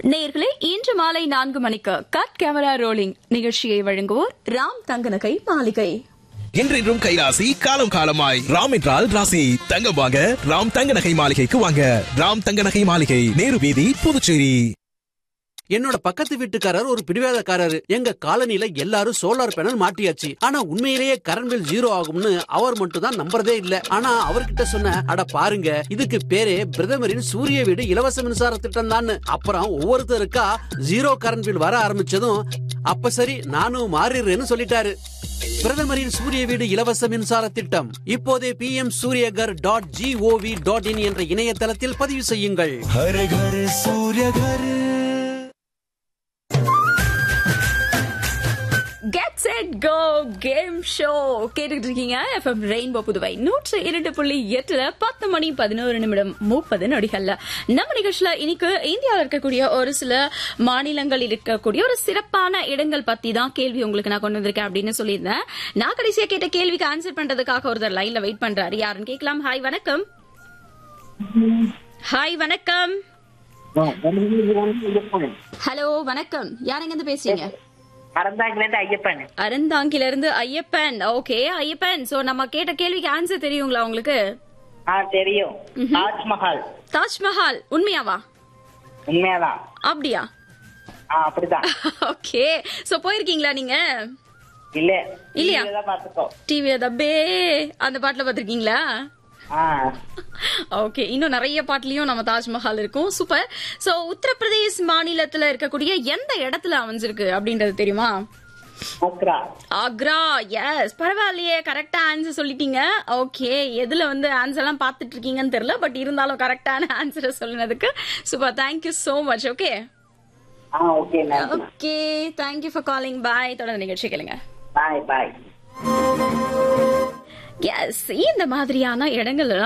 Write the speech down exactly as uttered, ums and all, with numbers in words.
நேயர்களே, இன்று மாலை நான்கு மணிக்கு கட் கேமரா ரோலிங் நிகழ்ச்சியை வழங்குவோர் ராம் தங்கநகை மாளிகை. என்றென்றும் கைராசி, காலம் காலமாய். ராம் என்றால் ராசி. தங்கம் வாங்க ராம் தங்க நகை மாளிகைக்கு வாங்க. ராம் தங்க நகை மாளிகை, நேரு வீதி, புதுச்சேரி. என்னோட பக்கத்து வீட்டுக்காரர் ஒரு பிடிவாதக்காரரு. எங்க காலனில எல்லாரும் சோலார் பேனல் மாட்டியாச்சு. ஆனா உண்மையிலேயே கரண்ட் பில் ஜீரோ ஆகும்னு அவர் மட்டும் தான் நம்புறதே இல்ல. ஆனா அவர்கிட்ட சொன்ன, அட பாருங்க, இதுக்கு பேரே பிரதமரின் சூரிய வீடு இலவச மின்சார திட்டம் தான். அப்புறம் ஒவ்வொருத்தருக்கா ஜீரோ கரண்ட் பில் வர ஆரம்பிச்சதும், அப்ப சரி நானும் மாறிடுறேன்னு சொல்லிட்டாரு. பிரதமரின் சூரிய வீடு இலவச மின்சார திட்டம் இப்போதே B M Surya Ghar dot gov dot in என்ற இணையதளத்தில் பதிவு செய்யுங்கள். हर घर सूर्य घर. Get set go game show கேட்டுட்டு இருக்கீங்க. எஃப்எம் ரெயின்போ புதுவை நூற்று இரண்டு புள்ளி எட்டுல பத்து மணி பதினோரு நிமிடம் முப்பது நொடிகள்ல நம்ம நிகழ்ச்சியில இன்னைக்கு இந்தியாவில் இருக்கக்கூடிய ஒரு சில மாநிலங்களில் இருக்கக்கூடிய ஒரு சிறப்பான இடங்கள் பத்தி தான் கேள்வி உங்களுக்கு நான் கொண்டு வந்திருக்கேன் அப்படின்னு சொல்லியிருந்தேன். நான் கடைசியா கேட்ட கேள்விக்கு ஆன்சர் பண்றதுக்காக ஒருத்தர் லைன்ல வெயிட் பண்றாரு. யாருன்னு கேட்கலாம். ஹாய் வணக்கம். ஹாய் வணக்கம். ஹலோ வணக்கம். யார் எங்க இருந்து பேசுறீங்க? அறந்தாங்கிலிருந்து ஐயப்பன். அறந்தாங்கில இருந்து ஐயப்பன். ஓகே ஐயப்பன், சோ நம்ம கேட்ட கேள்விக்கு ஆன்சர் தெரியுங்களா உங்களுக்கு? ஆ தெரியும். தாஜ்மஹால். தாஜ்மஹால் உண்மையாவா? உண்மையாதான். அப்படியா? ஆ அப்படிதான். ஓகே, சோ போயிருக்கீங்களா நீங்க? இல்ல இல்லையா? பாத்துக்கோ. டிவில தப்பே அந்த பாட்டுல பாத்திருக்கீங்களா? ஓகே, இன்னும் நிறைய பாட்டுலயும் நம்ம தாஜ்மஹால் இருக்கும். சூப்பர். சோ உத்தரப்பிரதேஷ் மாநிலத்துல இருக்கக்கூடிய எந்த இடத்துல அமைஞ்சிருக்கு அப்படின்றது தெரியுமா? ஆக்ரா. ஆக்ரா. எஸ், பரவாயில்லையே, கரெக்டா ஆன்சர் சொல்லிட்டீங்க. ஓகே, எதுல வந்து ஆன்சர் எல்லாம் பாத்துட்டு இருக்கீங்கன்னு தெரியல, பட் இருந்தாலும் கரெக்டான ஆன்சரை சொல்லினதுக்கு super. Thank you so much. Okay okay, thank you for calling. பாய். தொடர்ந்து நிகழ்ச்சி கேளுங்க. பாய் பாய். எஸ், இந்த மாதிரியான இடங்கள்